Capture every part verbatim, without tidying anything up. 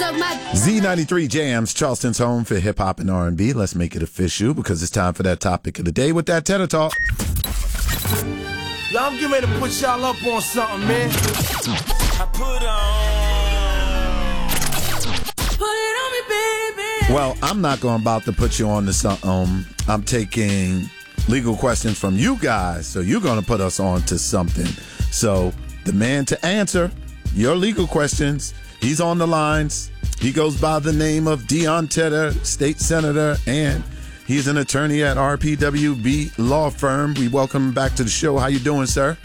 suck my... Z ninety-three Jams, Charleston's home for hip-hop and R and B. Let's make it official because it's time for that topic of the day with that Tedder Talk. Yo, I'm getting ready to put y'all up on something, man. I put on... Put it on me, baby. Well, I'm not going about to put you on to something. Um, I'm taking legal questions from you guys, so you're going to put us on to something. So the man to answer your legal questions, he's on the lines. He goes by the name of Deon Tedder, state senator, and he's an attorney at R P W B Law Firm. We welcome him back to the show. How you doing, sir?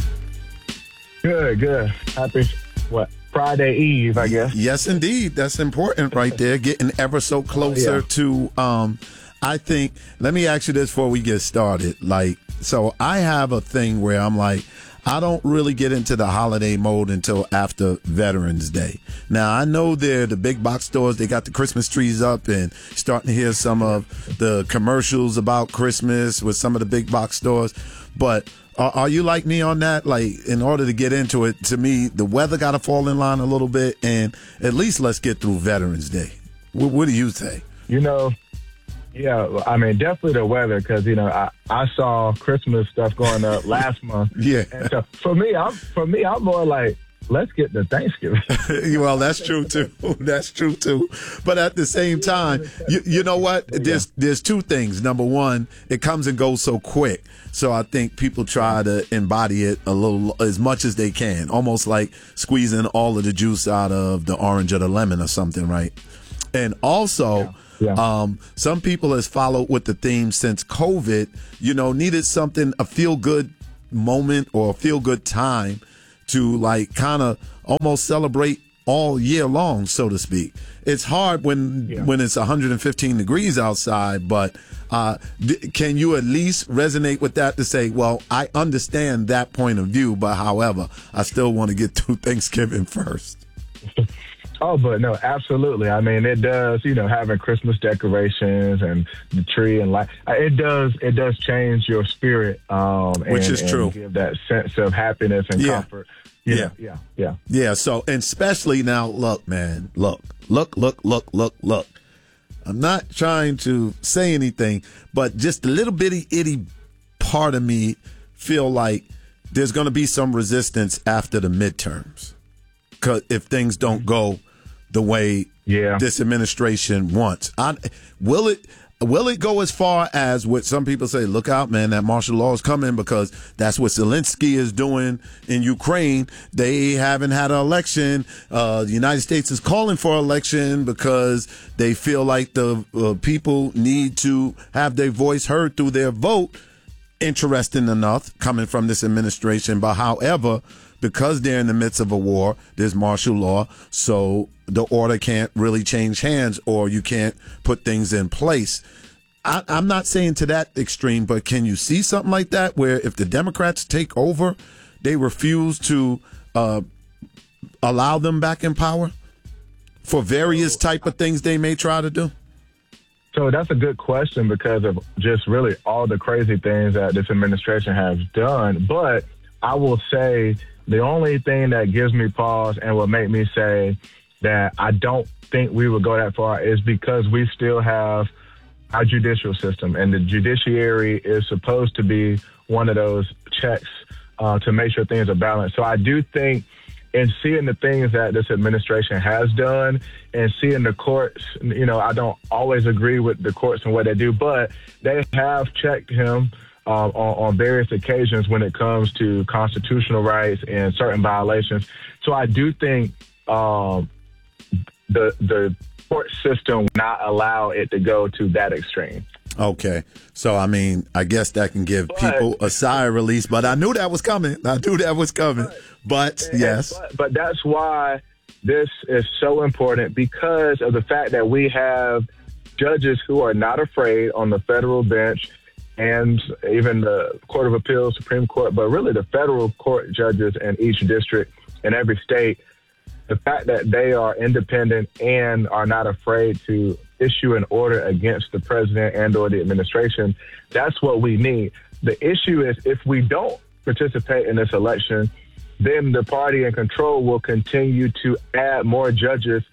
Good, good. Happy, what, Friday Eve, I guess. Yes, indeed. That's important right there. Getting ever so closer yeah. to, um, I think, let me ask you this before we get started. Like, so I have a thing where I'm like, I don't really get into the holiday mode until after Veterans Day. Now, I know they're the big box stores. They got the Christmas trees up and starting to hear some of the commercials about Christmas with some of the big box stores. But are, are you like me on that? Like, in order to get into it, to me, the weather got to fall in line a little bit. And at least let's get through Veterans Day. What, what do you say? You know, yeah, I mean, definitely the weather, because, you know, I, I saw Christmas stuff going up last month. Yeah. And so for me, I'm for me, I'm more like, let's get to Thanksgiving. Well, that's true too. That's true too. But at the same time, you, you know what? There's there's two things. Number one, it comes and goes so quick. So I think people try to embody it a little as much as they can, almost like squeezing all of the juice out of the orange or the lemon or something, right? And also. Yeah. Yeah. Um, some people has followed with the theme since COVID, you know, needed something, a feel good moment or a feel good time to like kind of almost celebrate all year long, so to speak. It's hard when, yeah. when it's one hundred fifteen degrees outside, but, uh, th- can you at least resonate with that to say, well, I understand that point of view, but however, I still want to get through Thanksgiving first. Oh, but no, absolutely. I mean, it does, you know, having Christmas decorations and the tree and light, it does, it does change your spirit. Um, Which and, is true. And give that sense of happiness and yeah. comfort. You yeah. know, yeah. Yeah. Yeah. So, and especially now, look, man, look, look, look, look, look, look. I'm not trying to say anything, but just a little bitty itty part of me feel like there's going to be some resistance after the midterms. Cause if things don't go the way yeah. this administration wants, I, will it will it go as far as what some people say? Look out, man! That martial law is coming because that's what Zelensky is doing in Ukraine. They haven't had an election. Uh, the United States is calling for an election because they feel like the uh, people need to have their voice heard through their vote. Interesting enough, coming from this administration, but however, because they're in the midst of a war, there's martial law, so the order can't really change hands or you can't put things in place. I, I'm not saying to that extreme, but can you see something like that where if the Democrats take over, they refuse to uh, allow them back in power for various type of things they may try to do? So that's a good question because of just really all the crazy things that this administration has done. But I will say the only thing that gives me pause and will make me say that I don't think we would go that far is because we still have our judicial system, and the judiciary is supposed to be one of those checks uh, to make sure things are balanced. So I do think in seeing the things that this administration has done and seeing the courts, you know, I don't always agree with the courts and what they do, but they have checked him uh, on, on various occasions when it comes to constitutional rights and certain violations. So I do think um, the the court system will not allow it to go to that extreme. Okay. So, I mean, I guess that can give but, people a sigh of release, but I knew that was coming. I knew that was coming. But, but yes. But, but that's why this is so important, because of the fact that we have judges who are not afraid on the federal bench and even the Court of Appeals, Supreme Court, but really the federal court judges in each district in every state. The fact that they are independent and are not afraid to issue an order against the president and or the administration, that's what we need. The issue is if we don't participate in this election, then the party in control will continue to add more judges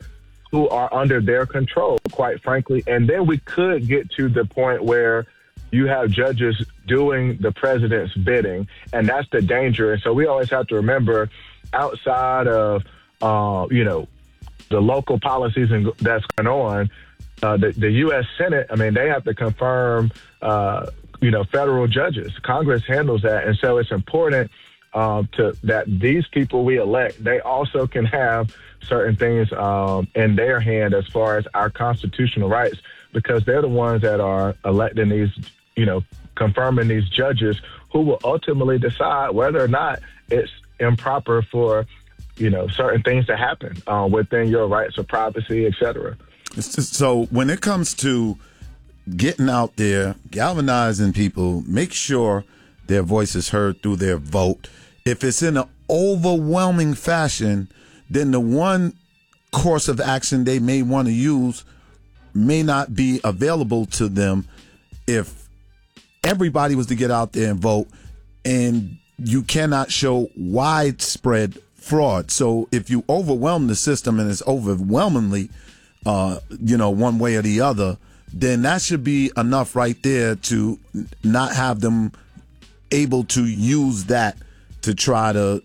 who are under their control, quite frankly. And then we could get to the point where you have judges doing the president's bidding, and that's the danger. And so we always have to remember, outside of, uh, you know, the local policies and that's going on, uh, the, the U S Senate, I mean, they have to confirm, uh, you know, federal judges. Congress handles that. And so it's important um, to that these people we elect, they also can have certain things um, in their hand as far as our constitutional rights, because they're the ones that are electing these, you know, confirming these judges who will ultimately decide whether or not it's improper for, you know, certain things to happen uh, within your rights of privacy, et cetera. So when it comes to getting out there, galvanizing people, make sure their voice is heard through their vote. If it's in an overwhelming fashion, then the one course of action they may want to use may not be available to them if everybody was to get out there and vote, and you cannot show widespread fraud. So if you overwhelm the system and it's overwhelmingly, uh, you know, one way or the other, then that should be enough right there to not have them able to use that to try to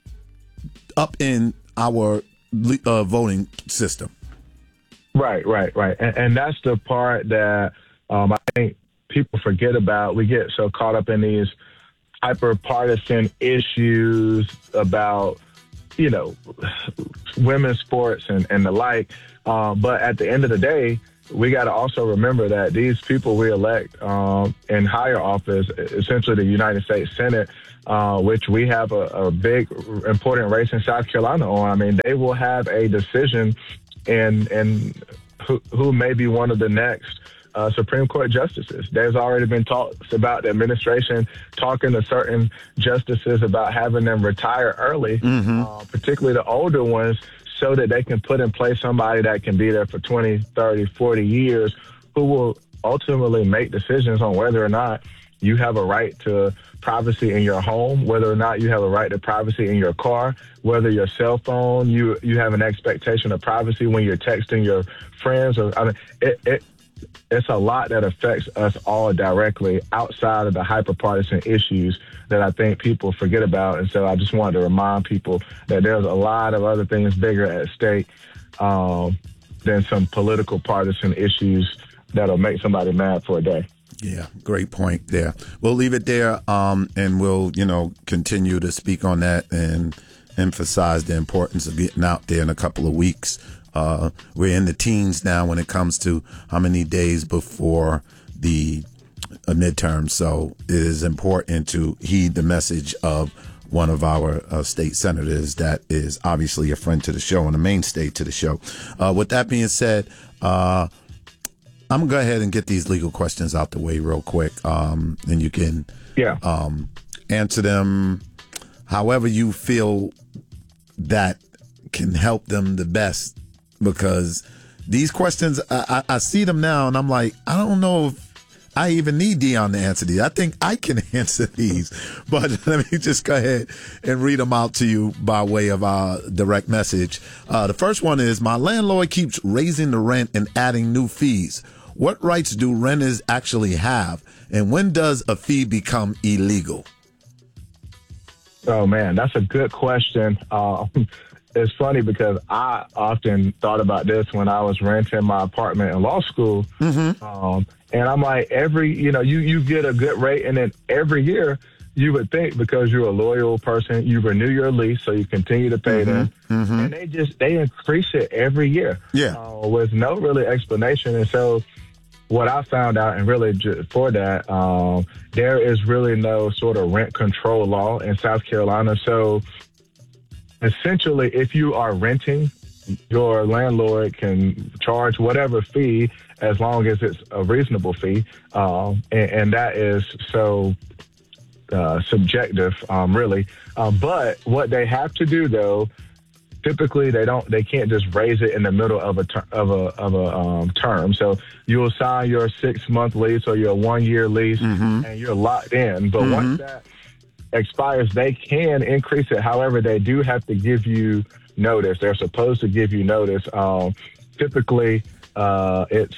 upend our uh, voting system. Right, right, right. And, and that's the part that um, I think people forget about. We get so caught up in these hyper-partisan issues about, you know, women's sports and, and the like. Um, but at the end of the day, we got to also remember that these people we elect um, in higher office, essentially the United States Senate, uh, which we have a, a big, important race in South Carolina on. I mean, they will have a decision in, in who, who may be one of the next uh, Supreme Court justices. There's already been talks about the administration talking to certain justices about having them retire early, mm-hmm. uh, particularly the older ones, so that they can put in place somebody that can be there for twenty, thirty, forty years, who will ultimately make decisions on whether or not you have a right to privacy in your home, whether or not you have a right to privacy in your car, whether your cell phone, you you have an expectation of privacy when you're texting your friends. Or I mean, it, it it's a lot that affects us all directly outside of the hyper-partisan issues that I think people forget about. And so I just wanted to remind people that there's a lot of other things bigger at stake um, than some political partisan issues that'll make somebody mad for a day. Yeah, great point there. We'll leave it there, um, and we'll, you know, continue to speak on that and emphasize the importance of getting out there in a couple of weeks. Uh, we're in the teens now when it comes to how many days before the uh, midterm. So it is important to heed the message of one of our uh, state senators that is obviously a friend to the show and a mainstay to the show. Uh, with that being said, uh, I'm going to go ahead and get these legal questions out the way real quick. Um, and you can yeah. um, answer them however you feel that can help them the best. Because these questions, I, I, I see them now, and I'm like, I don't know if I even need Dion to answer these. I think I can answer these. But let me just go ahead and read them out to you by way of our direct message. Uh, the first one is, my landlord keeps raising the rent and adding new fees. What rights do renters actually have? And when does a fee become illegal? Oh, man, that's a good question. Uh, It's funny because I often thought about this when I was renting my apartment in law school. Mm-hmm. Um, and I'm like, every, you know, you, you get a good rate. And then every year you would think, because you're a loyal person, you renew your lease, so you continue to pay mm-hmm. them. Mm-hmm. And they just, they increase it every year. Yeah. Uh, with no really explanation. And so what I found out, and really for that, um, there is really no sort of rent control law in South Carolina. So essentially, if you are renting, your landlord can charge whatever fee as long as it's a reasonable fee. Um, and, and that is so uh, subjective, um, really. Uh, but what they have to do, though, typically they don't, they can't just raise it in the middle of a ter- of a of a um, term. So you'll sign your six month lease or your one year lease, mm-hmm. and you're locked in. But mm-hmm. once that expires, they can increase it. However, they do have to give you notice. They're supposed to give you notice um, typically uh, it's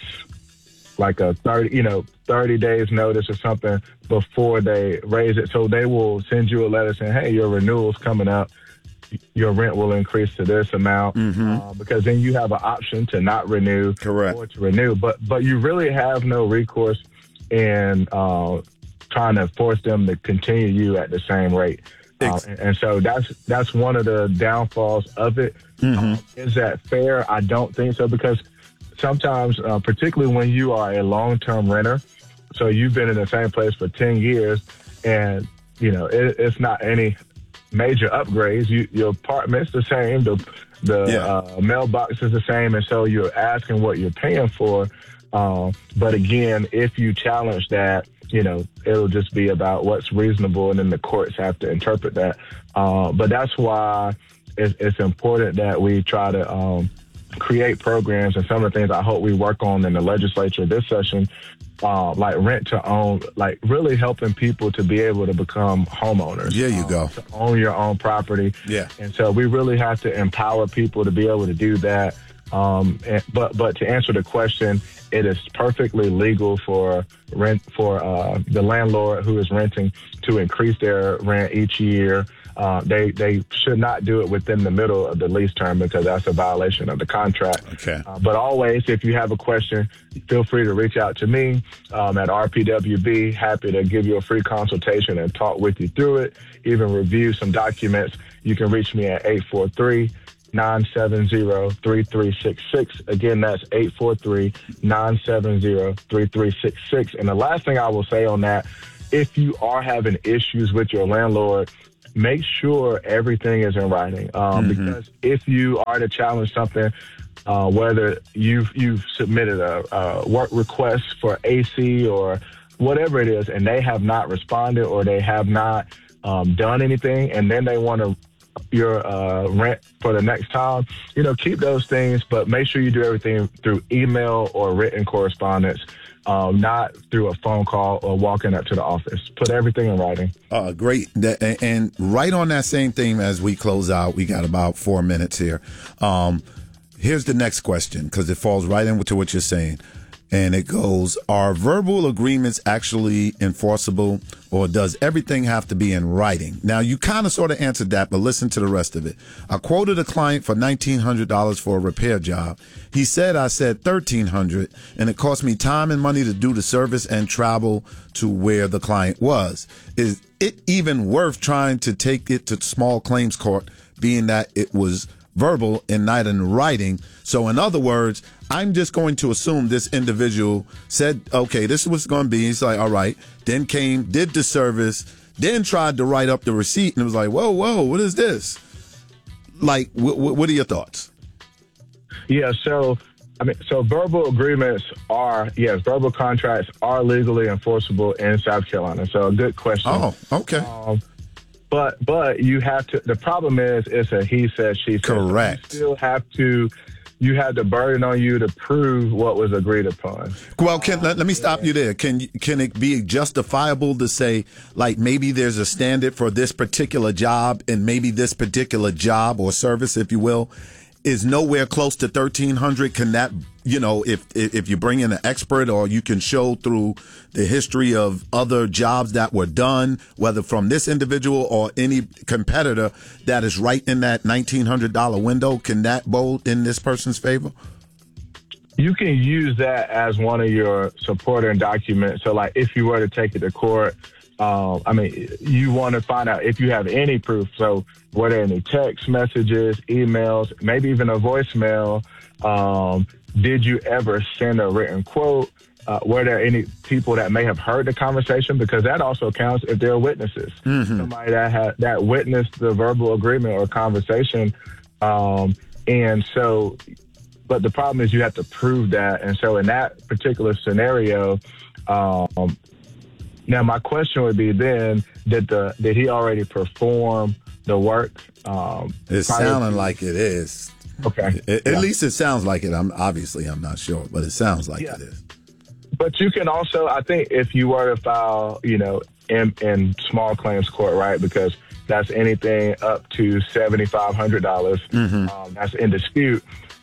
like a thirty, you know, thirty days notice or something before they raise it. So they will send you a letter saying, hey, your renewal's coming up. Your rent will increase to this amount, mm-hmm. uh, because then you have an option to not renew Correct. or to renew. But but you really have no recourse in uh, trying to force them to continue you at the same rate. Uh, and, and so that's that's one of the downfalls of it. Mm-hmm. Uh, is that fair? I don't think so, because sometimes, uh, particularly when you are a long-term renter, so you've been in the same place for ten years, and you know it, it's not any major upgrades. You, your apartment's the same, the the yeah. uh, mailbox is the same, and so you're asking what you're paying for. Uh, but again, if you challenge that, you know, it'll just be about what's reasonable, and then the courts have to interpret that. Uh, but that's why it's, it's important that we try to um, create programs, and some of the things I hope we work on in the legislature this session, uh, like rent to own, like really helping people to be able to become homeowners. There you um, go. To own your own property. Yeah. And so we really have to empower people to be able to do that. Um, and, but but to answer the question, it is perfectly legal for rent for uh, the landlord who is renting to increase their rent each year. Uh, they they should not do it within the middle of the lease term, because that's a violation of the contract. Okay. Uh, but always, if you have a question, feel free to reach out to me um, at R P W B. Happy to give you a free consultation and talk with you through it, even review some documents. You can reach me at eight four three, nine seven zero, three three six six. Again, that's eight four three, nine seven zero, three three six six. And the last thing I will say on that, if you are having issues with your landlord, make sure everything is in writing, um, mm-hmm. because if you are to challenge something, uh, whether you've you've submitted a, a work request for A C or whatever it is, and they have not responded or they have not um, done anything, and then they want to your uh, rent for the next time, you know, keep those things, but make sure you do everything through email or written correspondence. Um, not through a phone call or walking up to the office. Put everything in writing. Uh, great. And right on that same theme as we close out, we got about four minutes here. Um, here's the next question, because it falls right into what you're saying. And it goes, are verbal agreements actually enforceable, or does everything have to be in writing? Now, you kind of sort of answered that, but listen to the rest of it. I quoted a client for nineteen hundred dollars for a repair job. He said I said thirteen hundred dollars, and it cost me time and money to do the service and travel to where the client was. Is it even worth trying to take it to small claims court, being that it was verbal and not in writing? So in other words, I'm just going to assume this individual said, okay, this is what's going to be. He's like, all right, then came, did the service, then tried to write up the receipt, and it was like, whoa, whoa, what is this? Like, wh- wh- what are your thoughts? Yeah, so, I mean, so verbal agreements are, yes, verbal contracts are legally enforceable in South Carolina. So a good question. Oh, okay. Um, But but you have to. The problem is, it's a he said she said. Correct. So you still have to. You have the burden on you to prove what was agreed upon. Well, can, let, let me stop you there. Can can it be justifiable to say, like, maybe there's a standard for this particular job, and maybe this particular job or service, if you will, is nowhere close to thirteen hundred? Can that, you know, if if you bring in an expert, or you can show through the history of other jobs that were done, whether from this individual or any competitor, that is right in that nineteen hundred dollars window, can that bowl in this person's favor? You can use that as one of your supporting documents. So, like, if you were to take it to court, Um, I mean, you want to find out if you have any proof. So were there any text messages, emails, maybe even a voicemail? Um, did you ever send a written quote? Uh, were there any people that may have heard the conversation? Because that also counts if they're witnesses. Mm-hmm. Somebody that had that witnessed the verbal agreement or conversation. Um, and so, but the problem is you have to prove that. And so in that particular scenario, um, now, my question would be then, did the did he already perform the work? Um, it's sounding to- like it is. Okay. At, yeah. at least it sounds like it. I'm obviously I'm not sure, but it sounds like yeah. it is. But you can also, I think, if you were to file, you know, in, in small claims court, right? Because that's anything up to seventy five hundred dollars. Mm-hmm. Um, that's in dispute.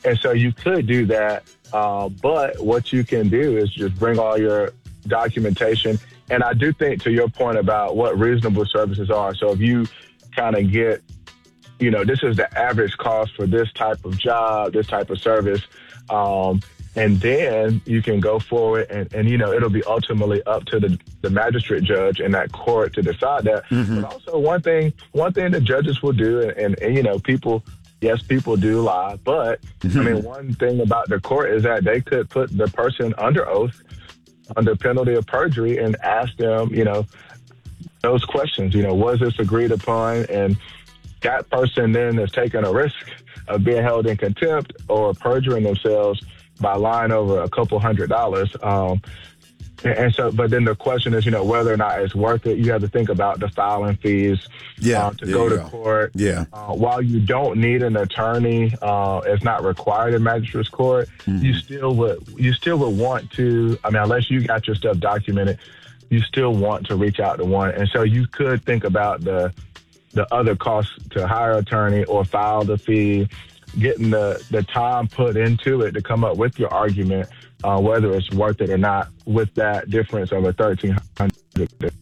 And so you could do that. Uh, but what you can do is just bring all your documentation. And I do think, to your point about what reasonable services are. So if you kind of get, you know, this is the average cost for this type of job, this type of service. Um, and then you can go forward and, and, you know, it'll be ultimately up to the, the magistrate judge in that court to decide that. Mm-hmm. But also one thing, one thing the judges will do, and, and, and you know, people, yes, people do lie. But, mm-hmm. I mean, one thing about the court is that they could put the person under oath, under penalty of perjury, and ask them, you know, those questions. You know, was this agreed upon? And that person then is taking a risk of being held in contempt or perjuring themselves by lying over a couple hundred dollars. Um, and, and so, but then the question is, you know, whether or not it's worth it. You have to think about the filing fees yeah, uh, to go to go. court. Yeah. Uh, while you don't need an attorney, uh, it's not required in magistrate's court. Mm-hmm. You still would, you still would want to. I mean, unless you got your stuff documented, you still want to reach out to one. And so you could think about the the other costs to hire an attorney or file the fee, getting the, the time put into it to come up with your argument, uh, whether it's worth it or not, with that difference of a thirteen hundred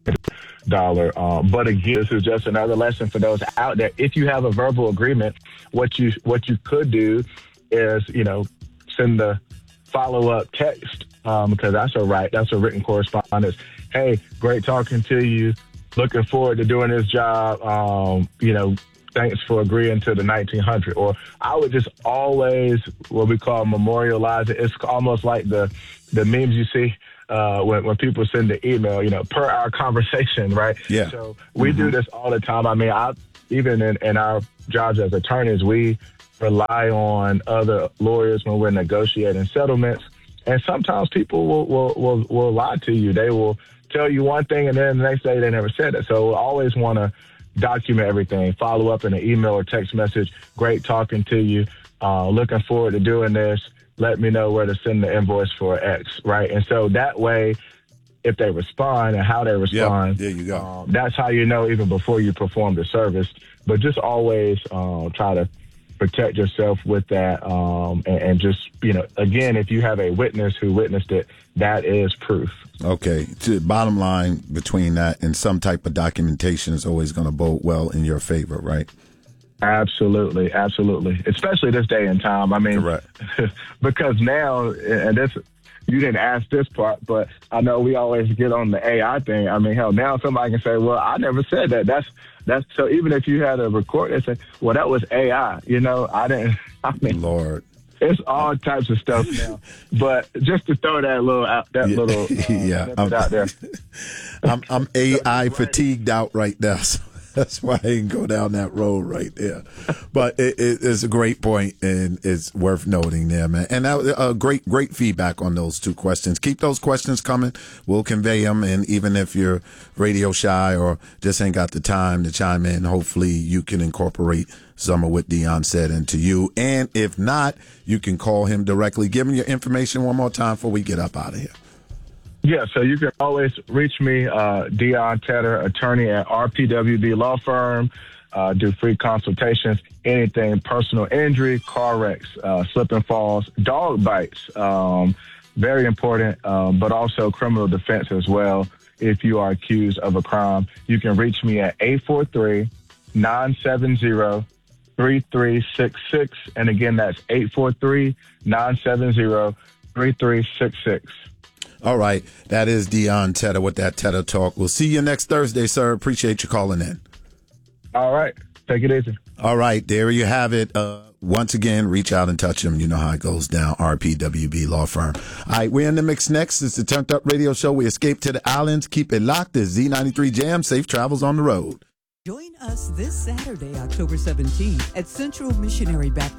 dollars. Um, but again, this is just another lesson for those out there. If you have a verbal agreement, what you what you could do is, you know, send the follow-up text, um, because that's a right, that's a written correspondence. Hey, great talking to you. Looking forward to doing this job. Um, you know, thanks for agreeing to the nineteen hundred. Or I would just always, what we call memorialize it. It's almost like the the memes you see uh, when, when people send the email, you know, per our conversation, right? Yeah. So we mm-hmm. do this all the time. I mean, I even in, in our jobs as attorneys, we rely on other lawyers when we're negotiating settlements. And sometimes people will, will, will, will lie to you. They will tell you one thing and then the next day they never said it. So we always want to document everything, follow up in an email or text message. Great talking to you. Uh, looking forward to doing this. Let me know where to send the invoice for X, right? And so that way, if they respond and how they respond, yep, there you go. Um, that's how you know even before you perform the service. But just always uh, try to protect yourself with that. Um, and, and just, you know, again, if you have a witness who witnessed it, that is proof. Okay. To bottom line between that and some type of documentation is always going to bode well in your favor, right? Absolutely. Absolutely. Especially this day and time. I mean, correct. Because now, and this, you didn't ask this part, but I know we always get on the A I thing. I mean, hell, now somebody can say, well, I never said that. That's, that's so even if you had a record, they say, well, that was A I, you know, I didn't, I mean, Lord. It's all types of stuff now, but just to throw that little out, that yeah. little uh, yeah, I'm, out there. I'm, I'm A I fatigued out right now, so that's why I didn't go down that road right there. But it, it, it's a great point, and it's worth noting there, man. And that, uh, great, great feedback on those two questions. Keep those questions coming. We'll convey them, and even if you're radio shy or just ain't got the time to chime in, hopefully you can incorporate some of what Dion said into you. And if not, you can call him directly. Give him your information one more time before we get up out of here. Yeah, so you can always reach me, uh, Dion Tedder, attorney at R P W B Law Firm. Uh, do free consultations, anything personal injury, car wrecks, uh, slip and falls, dog bites, um, very important, um, but also criminal defense as well. If you are accused of a crime, you can reach me at eight four three, nine seven zero, three three six six. And again, that's eight four three, nine seven zero, three three six six. All right. That is Dion Tedder with that Tedder Talk. We'll see you next Thursday, sir. Appreciate you calling in. All right. Take it easy. All right. There you have it. Uh, once again, reach out and touch him. You know how it goes down. R P W B Law Firm. All right. We're in the mix next. It's the Turned Up Radio Show. We escape to the islands. Keep it locked. It's Z ninety-three Jam. Safe travels on the road. Join us this Saturday, October seventeenth at Central Missionary Baptist